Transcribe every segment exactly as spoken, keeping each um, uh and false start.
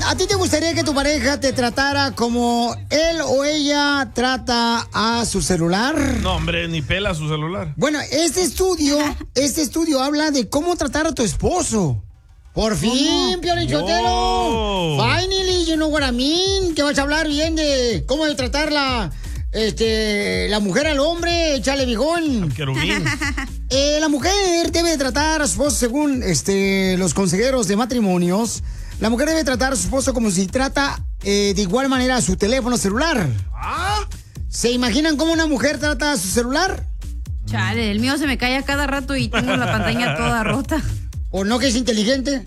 ¿a ti te gustaría que tu pareja te tratara como él o ella trata a su celular? No, hombre, ni pela su celular. Bueno, este estudio, este estudio habla de cómo tratar a tu esposo. Por fin, Piolín Sotelo. Wow. Finally, you know what I mean. Que vas a hablar bien de cómo de tratar la, este, la mujer al hombre. Échale, viejón. Querubín. Eh, la mujer debe de tratar a su esposo según este, los consejeros de matrimonios. La mujer debe tratar a su esposo como si trata eh, de igual manera a su teléfono celular. ¿Ah? ¿Se imaginan cómo una mujer trata a su celular? Chale, el mío se me cae a cada rato y tengo la pantalla toda rota. ¿O no que es inteligente?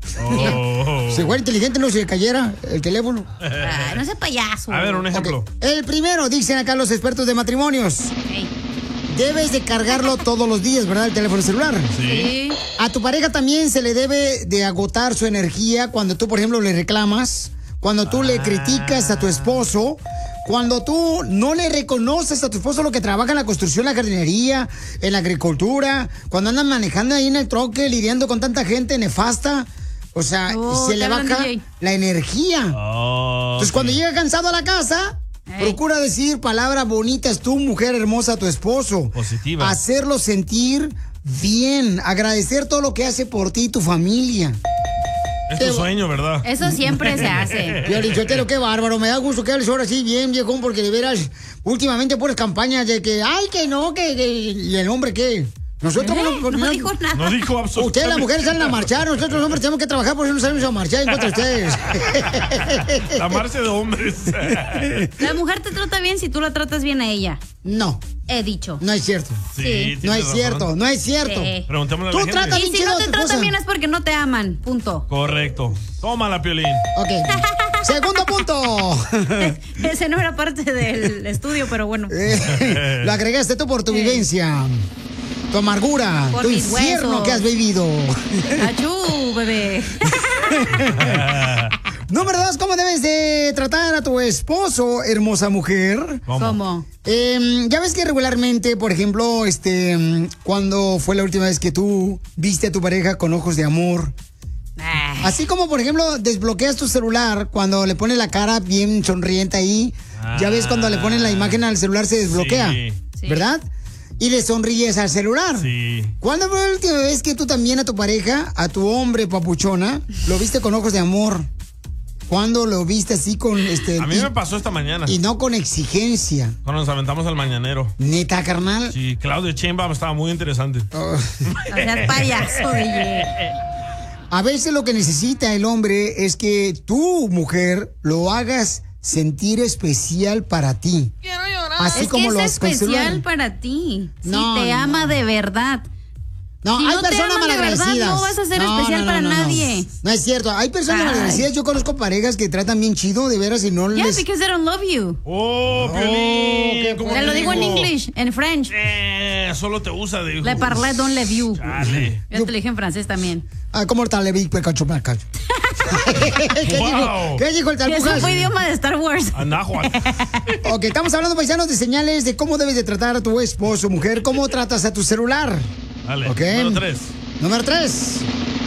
Oh. Si fuera inteligente no se cayera el teléfono. Ay, no sea payaso. A ver, un ejemplo. Okay. El primero, dicen acá los expertos de matrimonios. Hey. Debes de cargarlo todos los días, ¿verdad? El teléfono celular. Sí. A tu pareja también se le debe de agotar su energía cuando tú, por ejemplo, le reclamas, cuando tú ah. le criticas a tu esposo, cuando tú no le reconoces a tu esposo lo que trabaja en la construcción, la jardinería, en la agricultura, cuando andan manejando ahí en el troque, lidiando con tanta gente nefasta. O sea, oh, se le baja la energía. Oh, Entonces, okay. cuando llega cansado a la casa... Hey. Procura decir palabras bonitas, tú, mujer hermosa, a tu esposo. Positiva. Hacerlo sentir bien. Agradecer todo lo que hace por ti y tu familia. Es tu sueño, ¿verdad? Eso siempre se hace. Piolín Sotelo, qué bárbaro. Me da gusto que hables ahora sí bien, viejón, porque de veras, últimamente puras campañas de que, ay, que no, que, que y el hombre, ¿qué? Nosotros ¿Eh? no, no, no dijo nada. No dijo absolutamente. Ustedes las mujeres salen a marchar, nosotros los hombres tenemos que trabajar, por eso no salimos a marchar en contra de ustedes. La marcha de hombres. La mujer te trata bien si tú la tratas bien a ella. No. He dicho. No es cierto. Sí, sí. No es razón. cierto, no es cierto. Sí. Preguntémosle a Tú la gente. tratas Y si no te tratan bien es porque no te aman, punto. Correcto. Tómala, Piolín. Ok. Segundo punto. Ese no era parte del estudio, pero bueno. Eh, lo agregaste tú por tu eh. vivencia. Tu amargura, por tu infierno huesos. Que has vivido. Achú, bebé. Número dos, ¿cómo debes de tratar a tu esposo, hermosa mujer? ¿Cómo? ¿Cómo? Eh, ya ves que regularmente, por ejemplo, este, cuando fue la última vez que tú viste a tu pareja con ojos de amor, ah. así como, por ejemplo, desbloqueas tu celular cuando le pones la cara bien sonriente ahí, ah. ya ves cuando le ponen la imagen al celular se desbloquea, sí. ¿verdad? Y le sonríes al celular. Sí. ¿Cuándo fue la última vez que tú también a tu pareja, a tu hombre papuchona, lo viste con ojos de amor? ¿Cuándo lo viste así con este? A mí y, me pasó esta mañana. Y no con exigencia. Cuando nos aventamos al mañanero. ¿Neta, carnal? Sí, Claudio Sheinbaum estaba muy interesante. Oh. O sea, payaso, D J. A veces lo que necesita el hombre es que tú, mujer, lo hagas sentir especial para ti. Quiero llorar. Así es como que lo es especial para ti. No, si te no. ama de verdad. No, si hay no personas malagradecidas. Verdad, no vas a ser no, especial no, no, para no, nadie. No. no es cierto. Hay personas Ay. malagradecidas. Yo conozco parejas que tratan bien chido, de veras, y no yeah, les... Yeah, because they don't love you. Oh, Piolín. Oh, te lo digo en English, en French. Eh, solo te usa de... Le parlé don't love you. Dale. Yo te lo dije en francés también. Ah, ¿cómo está? Le vi, pues, cacho, cacho. ¿Qué, wow. dijo? ¿Qué dijo el talbujas? Eso fue idioma de Star Wars. Ok, estamos hablando, paisanos, de señales de cómo debes de tratar a tu esposo, mujer. ¿Cómo tratas a tu celular? Dale, okay. número tres. Número tres.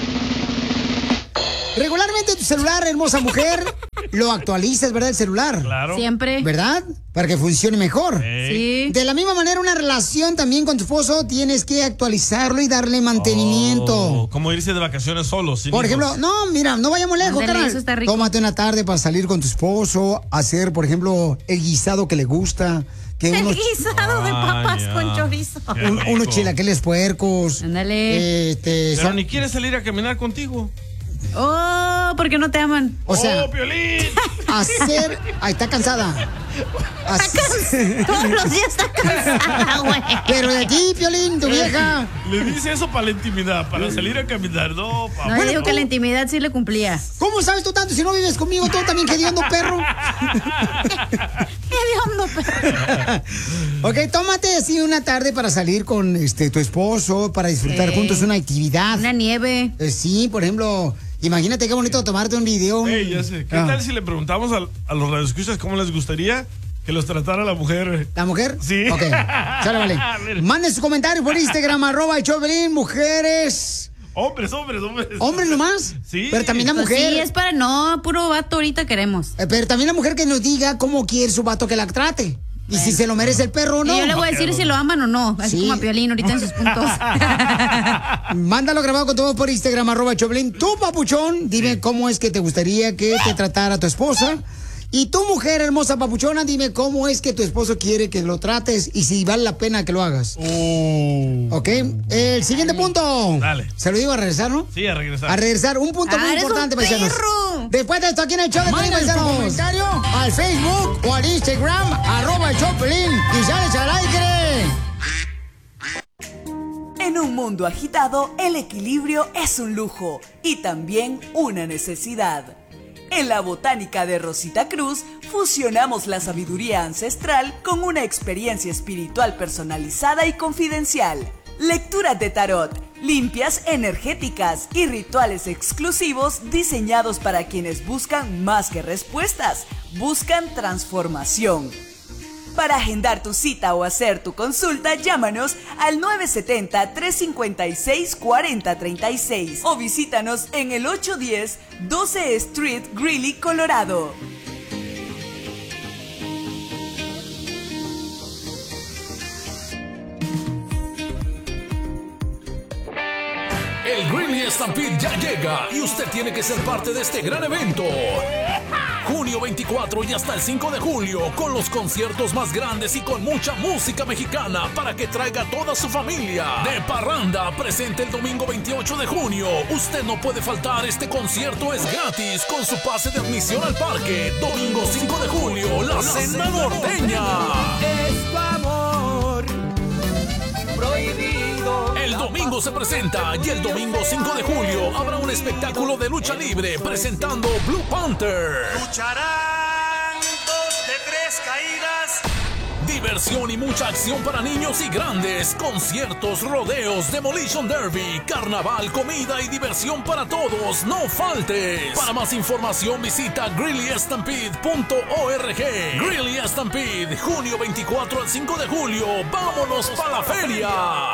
Regularmente tu celular, hermosa mujer, lo actualizas, ¿verdad? El celular. Claro. Siempre. ¿Verdad? Para que funcione mejor. Hey. Sí. De la misma manera, una relación también con tu esposo, tienes que actualizarlo y darle mantenimiento. Oh, como irse de vacaciones solo. Sin por hijos. ejemplo, no, mira, no vayamos lejos, carnal. Tómate una tarde para salir con tu esposo, hacer, por ejemplo, el guisado que le gusta. Que el unos, guisado de papas ah, con chorizo. Un, unos chilaquiles puercos. Ándale. Este, Pero son... ni quieres salir a caminar contigo. Oh, porque no te aman. O sea, oh, Piolín. Hacer. Ay, está cansada. Hacer... Todos los días está cansada, güey. Pero de ti, Piolín, tu vieja. Le dice eso para la intimidad, para salir a caminar, no, papá. No, bueno, digo que la intimidad sí le cumplía. ¿Cómo sabes tú tanto si no vives conmigo? Tú también hediondo, perro. Hediondo, perro. Ok, tómate así una tarde para salir con este tu esposo, para disfrutar sí. juntos una actividad. Una nieve. Eh, sí, por ejemplo, imagínate qué bonito tomarte un video. Un... Hey, ya sé. ¿Qué ah. tal si le preguntamos a, a los radioescuchas cómo les gustaría que los tratara la mujer? ¿La mujer? Sí. Ok, sale, vale. Manden su comentario por Instagram, arroba el Chovelín, mujeres. Hombres, hombres, hombres. ¿Hombres nomás? Sí. Pero también la Pues mujer. sí, es para no, puro vato ahorita queremos. Eh, Pero también la mujer que nos diga cómo quiere su vato que la trate. Y si se lo merece el perro o no. Y yo le voy a decir si lo aman o no. Así Sí. como a Piolín ahorita en sus puntos. Mándalo grabado con todo por Instagram, arroba Choplin. Tú, papuchón, dime cómo es que te gustaría que te tratara tu esposa. Y tu mujer hermosa, papuchona, dime cómo es que tu esposo quiere que lo trates y si vale la pena que lo hagas. Oh. ¿Ok? El siguiente punto. Dale. Se lo digo a regresar, ¿no? Sí, a regresar. A regresar. Un punto Ah, muy eres importante, un paisanos. perro. Después de esto, aquí en el show de Piolín, Manda tu paisanos. comentario Al Facebook o al Instagram, arroba el show de Piolín, y sales al aire. En un mundo agitado, el equilibrio es un lujo y también una necesidad. En la Botánica de Rosita Cruz, fusionamos la sabiduría ancestral con una experiencia espiritual personalizada y confidencial. Lecturas de tarot, limpias energéticas y rituales exclusivos diseñados para quienes buscan más que respuestas, buscan transformación. Para agendar tu cita o hacer tu consulta, llámanos al nueve siete cero, tres cinco seis, cuatro cero tres seis o visítanos en el ocho diez doce Street, Greeley, Colorado. El Greeley Stampede ya llega y usted tiene que ser parte de este gran evento. Junio veinticuatro y hasta el cinco de julio, con los conciertos más grandes y con mucha música mexicana para que traiga a toda su familia. De Parranda, presente el domingo veintiocho de junio. Usted no puede faltar, este concierto es gratis con su pase de admisión al parque. Domingo cinco de julio, la Cena Norteña. Es tu amor prohibido. El domingo se presenta y el domingo cinco de julio habrá un espectáculo de lucha libre presentando Blue Panther. Lucharán dos de tres caídas. Diversión y mucha acción para niños y grandes. Conciertos, rodeos, Demolition Derby, carnaval, comida y diversión para todos. No faltes. Para más información visita greeley stampede punto org. Greeley Stampede, junio veinticuatro al cinco de julio. ¡Vámonos para la feria!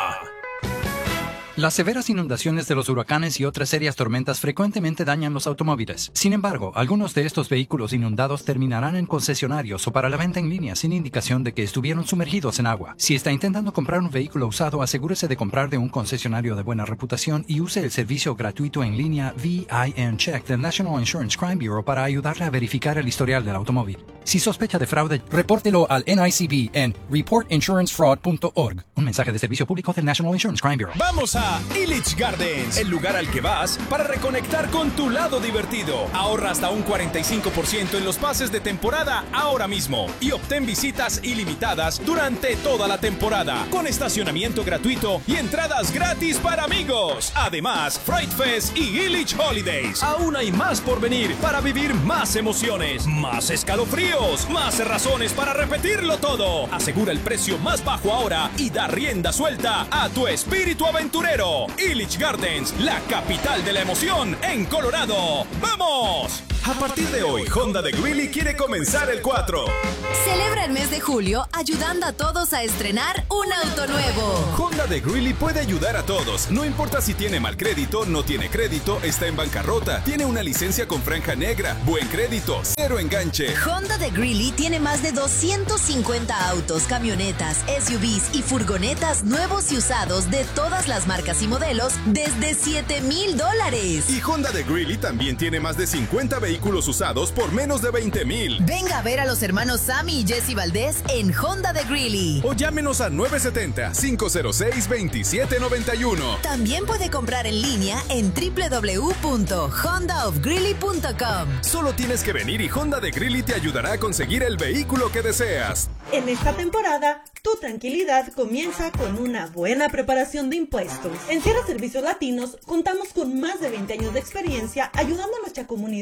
Las severas inundaciones de los huracanes y otras serias tormentas frecuentemente dañan los automóviles. Sin embargo, algunos de estos vehículos inundados terminarán en concesionarios o para la venta en línea sin indicación de que estuvieron sumergidos en agua. Si está intentando comprar un vehículo usado, asegúrese de comprar de un concesionario de buena reputación y use el servicio gratuito en línea V I N Check del National Insurance Crime Bureau para ayudarle a verificar el historial del automóvil. Si sospecha de fraude, repórtelo al N I C B en report insurance fraud punto org. Un mensaje de servicio público del National Insurance Crime Bureau. Vamos a Illich Gardens, el lugar al que vas para reconectar con tu lado divertido. Ahorra hasta un cuarenta y cinco por ciento en los pases de temporada ahora mismo y obtén visitas ilimitadas durante toda la temporada, con estacionamiento gratuito y entradas gratis para amigos. Además, Fright Fest y Illich Holidays. Aún hay más por venir para vivir más emociones, más escalofríos, más razones para repetirlo todo. Asegura el precio más bajo ahora y da rienda suelta a tu espíritu aventurero. Illich Gardens, la capital de la emoción en Colorado. ¡Vamos! A partir de hoy, Honda de Greeley quiere comenzar el cuatro. Celebra el mes de julio ayudando a todos a estrenar un auto nuevo. Honda de Greeley puede ayudar a todos. No importa si tiene mal crédito, no tiene crédito, está en bancarrota, tiene una licencia con franja negra, buen crédito, cero enganche. Honda de Greeley tiene más de doscientos cincuenta autos, camionetas, S U Vs y furgonetas nuevos y usados de todas las marcas y modelos desde siete mil dólares. Y Honda de Greeley también tiene más de cincuenta vehículos usados por menos de veinte mil. Venga a ver a los hermanos Sammy y Jesse Valdés en Honda de Greeley. O llámenos al nueve siete cero, cinco cero seis, dos siete nueve uno. También puede comprar en línea en w w w punto honda of greeley punto com. Solo tienes que venir y Honda de Greeley te ayudará a conseguir el vehículo que deseas. En esta temporada, tu tranquilidad comienza con una buena preparación de impuestos. En Sierra Servicios Latinos contamos con más de veinte años de experiencia ayudando a nuestra comunidad con la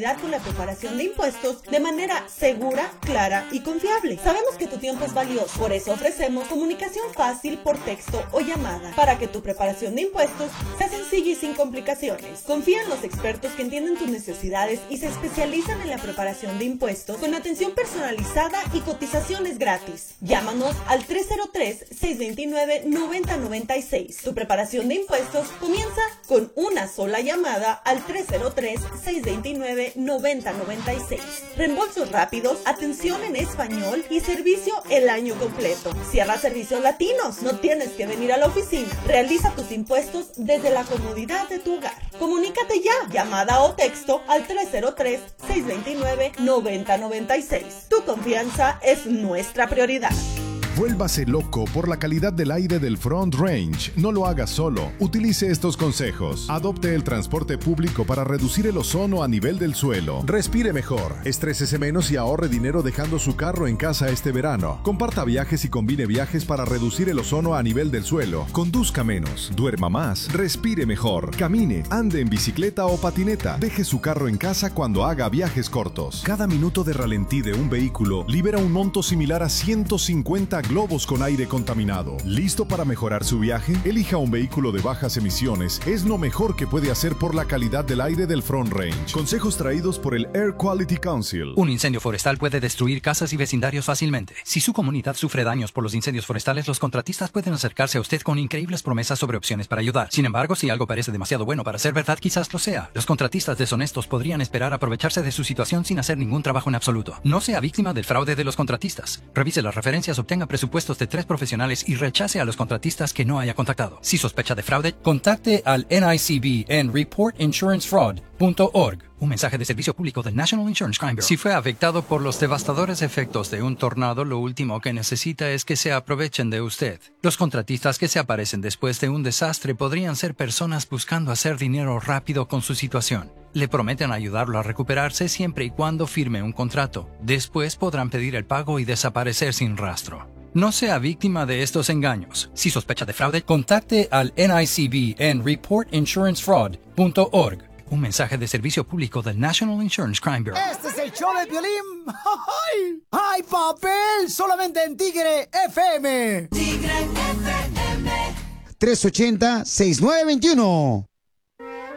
preparación de impuestos de manera segura, clara y confiable. Sabemos que tu tiempo es valioso, por eso ofrecemos comunicación fácil por texto o llamada, para que tu preparación de impuestos sea sencilla y sin complicaciones. Confía en los expertos que entienden tus necesidades y se especializan en la preparación de impuestos con atención personalizada y cotizaciones gratis. Llámanos al tres cero tres, seis dos nueve, nueve cero nueve seis. Tu preparación de impuestos comienza con una sola llamada al tres cero tres, seis dos nueve, nueve cero nueve seis. Reembolsos rápidos, atención en español y servicio el año completo. Cierra servicios latinos, no tienes que venir a la oficina. Realiza tus impuestos desde la comodidad de tu hogar. Comunícate ya, llamada o texto al tres cero tres, seis dos nueve, nueve cero nueve seis. Tu confianza es nuestra prioridad. Vuélvase loco por la calidad del aire del Front Range. No lo haga solo. Utilice estos consejos. Adopte el transporte público para reducir el ozono a nivel del suelo. Respire mejor. Estrésese menos y ahorre dinero dejando su carro en casa este verano. Comparta viajes y combine viajes para reducir el ozono a nivel del suelo. Conduzca menos. Duerma más. Respire mejor. Camine. Ande en bicicleta o patineta. Deje su carro en casa cuando haga viajes cortos. Cada minuto de ralentí de un vehículo libera un monto similar a ciento cincuenta globos con aire contaminado. ¿Listo para mejorar su viaje? Elija un vehículo de bajas emisiones. Es lo mejor que puede hacer por la calidad del aire del Front Range. Consejos traídos por el Air Quality Council. Un incendio forestal puede destruir casas y vecindarios fácilmente. Si su comunidad sufre daños por los incendios forestales, los contratistas pueden acercarse a usted con increíbles promesas sobre opciones para ayudar. Sin embargo, si algo parece demasiado bueno para ser verdad, quizás lo sea. Los contratistas deshonestos podrían esperar aprovecharse de su situación sin hacer ningún trabajo en absoluto. No sea víctima del fraude de los contratistas. Revise las referencias, obtenga presupuestos de tres profesionales y rechace a los contratistas que no haya contactado. Si sospecha de fraude, contacte al N I C B en report insurance fraud punto org. Un mensaje de servicio público del National Insurance Crime Bureau. Si fue afectado por los devastadores efectos de un tornado, lo último que necesita es que se aprovechen de usted. Los contratistas que se aparecen después de un desastre podrían ser personas buscando hacer dinero rápido con su situación. Le prometen ayudarlo a recuperarse siempre y cuando firme un contrato. Después podrán pedir el pago y desaparecer sin rastro. No sea víctima de estos engaños. Si sospecha de fraude, contacte al N I C B en report insurance fraud punto org. Un mensaje de servicio público del National Insurance Crime Bureau. Este es el show de Piolín. ¡Ay! ¡Ay, papel! Solamente en Tigre F M. Tigre F M. tres ochenta, sesenta y nueve veintiuno.